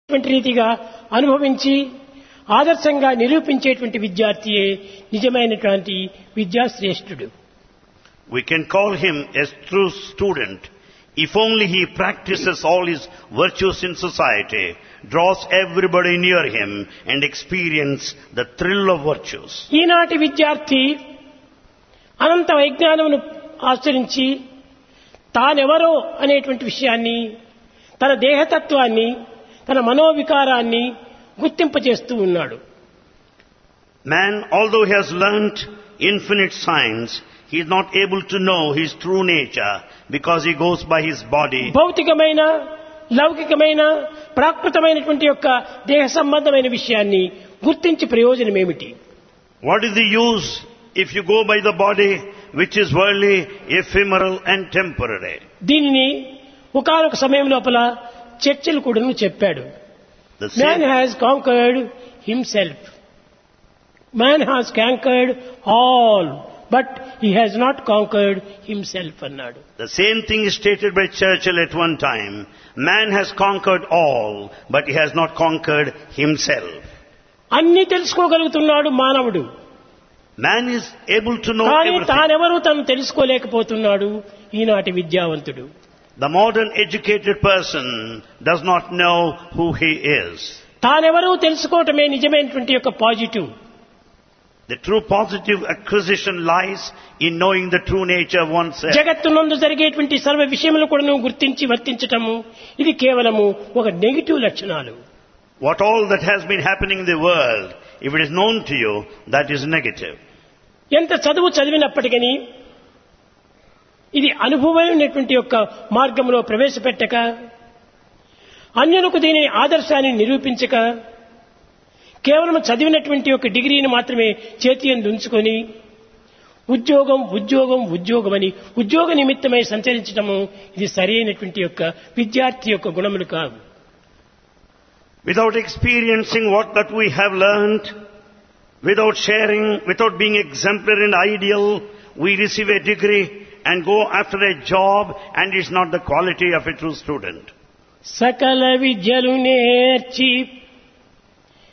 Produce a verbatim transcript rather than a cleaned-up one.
రీతిగా అనుభవించి ఆదర్శంగా నిరూపించేటువంటి విద్యార్థియే నిజమైనటువంటి విద్యాశ్రేష్ఠుడు. We can call him a true student if only he practices all his virtues in society, draws everybody near him and experience the thrill of virtues. ఈనాటి విద్యార్థి అనంత వైజ్ఞానమును ఆచరించి తానెవరో అనేటువంటి విషయాన్ని, తన దేహతత్వాన్ని, తన మనోవికారాన్ని గుర్తింపచేస్తూ ఉన్నాడు. Man, although he has learnt infinite science, he is not able to know his true nature because he goes by his body. భౌతికమైన, లౌకికమైన, ప్రాకృతమైనటువంటి యొక్క దేహ సంబంధమైన విషయాన్ని గుర్తించి ప్రయోజనం ఏమిటి? What is the use if you go by the body which is worldly, ephemeral and temporary? దీనిని ఒకానొక సమయం లోపల చర్చిలు కూడా చెప్పాడు. The Man same, has conquered himself. Man has conquered all, but he has not conquered himself అన్నాడు. the same thing is stated by Churchill at one time. Man has conquered all, but he has not conquered himself. అన్ని తెలుసుకోగలుగుతున్నాడు మానవుడు, Man is able to know కానీ everything. తానెవరూ తను తెలుసుకోలేకపోతున్నాడు ఈనాటి విద్యావంతుడు. The modern educated person does not know who he is. తానెవరూ తెలుసుకోవటమే నిజమైనటువంటి యొక్క positive. The true positive acquisition lies in knowing the true nature of oneself. జగత్తునందు జరిగేటువంటి సర్వ విషయములు కూడా నువ్వు గుర్తించి వర్తించటము ఇది కేవలము ఒక నెగిటివ్ లక్షణాలు. What all that has been happening in the world, if it is known to you, that is negative. ఎంత చదువు చదివినప్పటికీ ఇది అనుభవమైనటువంటి యొక్క మార్గంలో ప్రవేశపెట్టక, అన్యులకు దీని ఆదర్శాన్ని నిరూపించక, కేవలం చదివినటువంటి యొక్క డిగ్రీని మాత్రమే చేతి యందు ఉంచుకొని ఉద్యోగం ఉద్యోగం ఉద్యోగం అని ఉద్యోగ నిమిత్తమై సంచరించడము ఇది సరైనటువంటి యొక్క విద్యార్థి యొక్క గుణములు కావు. Without experiencing what that we have learnt, without sharing, without being exemplary and ideal, we receive a degree and go after a job, and it's not the quality of a true student. సకల విద్యలు నేర్చి